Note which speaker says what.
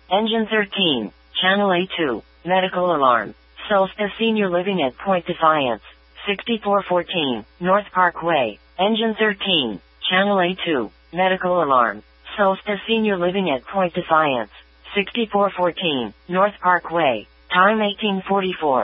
Speaker 1: Engine 13, Channel A2, medical alarm. Solstice Senior Living at Point Defiance, 6414, North Parkway. Engine 13, Channel A2, medical alarm. Solstice Senior Living at Point Defiance, 6414, North Parkway. Time 1844.